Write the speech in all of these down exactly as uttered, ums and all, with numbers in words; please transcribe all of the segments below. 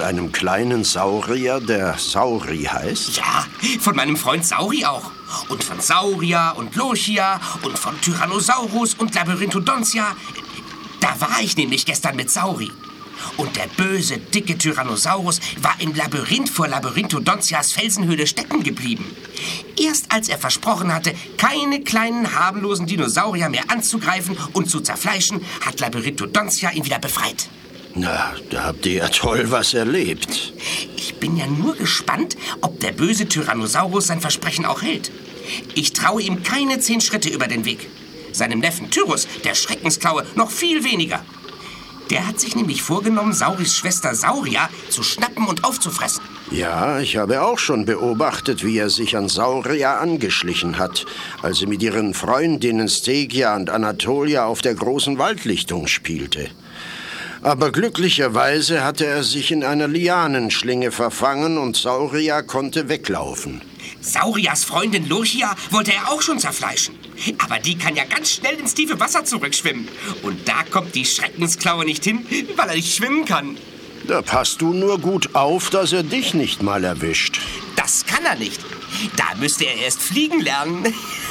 einem kleinen Saurier, der Sauri heißt? Ja, von meinem Freund Sauri auch. Und von Sauria und Lurchia und von Tyrannosaurus und Labyrinthodontia. Da war ich nämlich gestern mit Sauri. Und der böse, dicke Tyrannosaurus war im Labyrinth vor Labyrinthodontias Felsenhöhle stecken geblieben. Erst als er versprochen hatte, keine kleinen, harmlosen Dinosaurier mehr anzugreifen und zu zerfleischen, hat Labyrinthodontia ihn wieder befreit. Na, da habt ihr ja toll was erlebt. Ich bin ja nur gespannt, ob der böse Tyrannosaurus sein Versprechen auch hält. Ich traue ihm keine zehn Schritte über den Weg. Seinem Neffen Tyrus, der Schreckensklaue, noch viel weniger. Der hat sich nämlich vorgenommen, Sauris Schwester Sauria zu schnappen und aufzufressen. Ja, ich habe auch schon beobachtet, wie er sich an Sauria angeschlichen hat, als er mit ihren Freundinnen Stegia und Anatolia auf der großen Waldlichtung spielte. Aber glücklicherweise hatte er sich in einer Lianenschlinge verfangen und Sauria konnte weglaufen. Saurias Freundin Lurchia wollte er auch schon zerfleischen. Aber die kann ja ganz schnell ins tiefe Wasser zurückschwimmen. Und da kommt die Schreckensklaue nicht hin, weil er nicht schwimmen kann. Da passt du nur gut auf, dass er dich nicht mal erwischt. Das kann er nicht. Da müsste er erst fliegen lernen.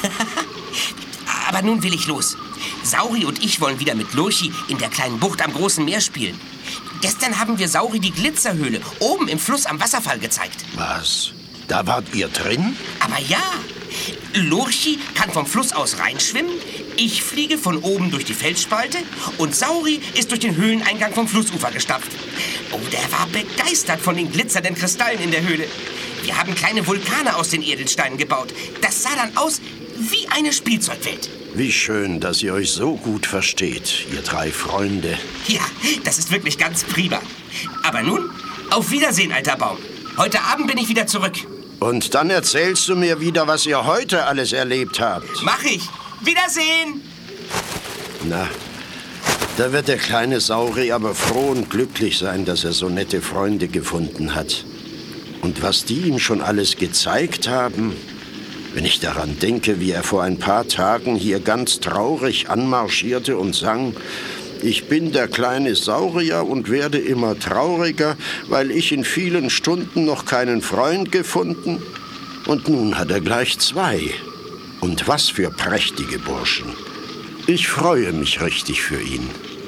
Aber nun will ich los. Sauri und ich wollen wieder mit Lurchi in der kleinen Bucht am großen Meer spielen. Gestern haben wir Sauri die Glitzerhöhle oben im Fluss am Wasserfall gezeigt. Was? Da wart ihr drin? Aber ja, Lurchi kann vom Fluss aus reinschwimmen, ich fliege von oben durch die Felsspalte und Sauri ist durch den Höhleneingang vom Flussufer gestapft. Oh, der war begeistert von den glitzernden Kristallen in der Höhle. Wir haben kleine Vulkane aus den Edelsteinen gebaut. Das sah dann aus wie eine Spielzeugwelt. Wie schön, dass ihr euch so gut versteht, ihr drei Freunde. Ja, das ist wirklich ganz prima. Aber nun, auf Wiedersehen, alter Baum. Heute Abend bin ich wieder zurück. Und dann erzählst du mir wieder, was ihr heute alles erlebt habt. Mach ich. Wiedersehen! Na, da wird der kleine Sauri aber froh und glücklich sein, dass er so nette Freunde gefunden hat. Und was die ihm schon alles gezeigt haben, wenn ich daran denke, wie er vor ein paar Tagen hier ganz traurig anmarschierte und sang: Ich bin der kleine Saurier und werde immer trauriger, weil ich in vielen Stunden noch keinen Freund gefunden. Und nun hat er gleich zwei. Und was für prächtige Burschen. Ich freue mich richtig für ihn.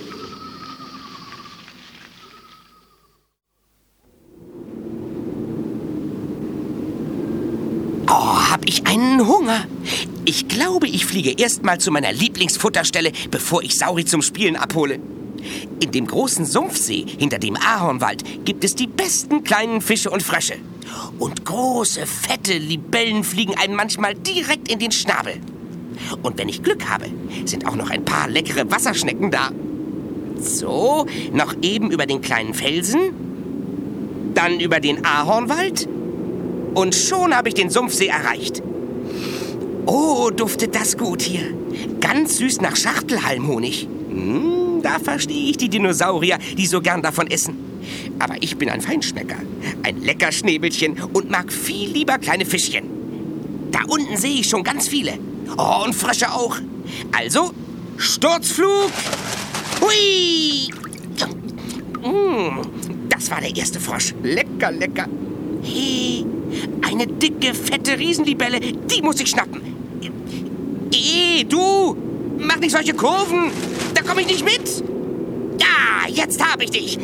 Oh, hab ich einen Hunger. Ich glaube, ich fliege erst mal zu meiner Lieblingsfutterstelle, bevor ich Sauri zum Spielen abhole. In dem großen Sumpfsee hinter dem Ahornwald gibt es die besten kleinen Fische und Frösche. Und große, fette Libellen fliegen einem manchmal direkt in den Schnabel. Und wenn ich Glück habe, sind auch noch ein paar leckere Wasserschnecken da. So, noch eben über den kleinen Felsen, dann über den Ahornwald und schon habe ich den Sumpfsee erreicht. Oh, duftet das gut hier. Ganz süß nach Schachtelhalmhonig. Hm, da verstehe ich die Dinosaurier, die so gern davon essen. Aber ich bin ein Feinschmecker, ein Leckerschnäbelchen und mag viel lieber kleine Fischchen. Da unten sehe ich schon ganz viele. Oh, und Frösche auch. Also, Sturzflug. Hui! Mm, das war der erste Frosch. Lecker, lecker. Hey, eine dicke, fette Riesenlibelle, die muss ich schnappen. Eh, du! Mach nicht solche Kurven! Da komme ich nicht mit! Ja, jetzt habe ich dich!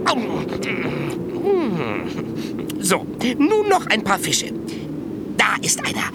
So, nun noch ein paar Fische. Da ist einer.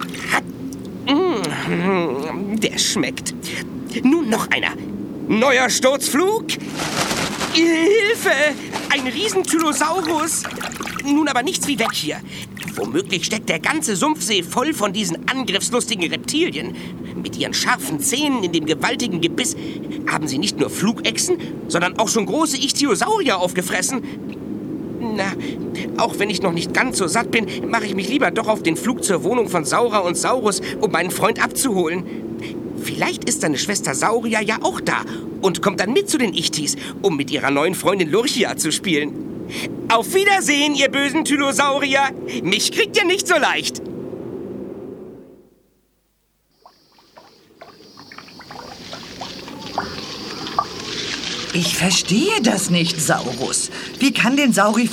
Der schmeckt. Nun noch einer. Neuer Sturzflug. Hilfe! Ein Riesentylosaurus. Nun aber nichts wie weg hier. Womöglich steckt der ganze Sumpfsee voll von diesen angriffslustigen Reptilien. Mit ihren scharfen Zähnen in dem gewaltigen Gebiss haben sie nicht nur Flugechsen, sondern auch schon große Ichthyosaurier aufgefressen. Na, auch wenn ich noch nicht ganz so satt bin, mache ich mich lieber doch auf den Flug zur Wohnung von Saura und Saurus, um meinen Freund abzuholen. Vielleicht ist seine Schwester Sauria ja auch da und kommt dann mit zu den Ichthys, um mit ihrer neuen Freundin Lurchia zu spielen. Auf Wiedersehen, ihr bösen Tylosaurier! Mich kriegt ihr nicht so leicht! Ich verstehe das nicht, Saurus. Wie kann denn Sauri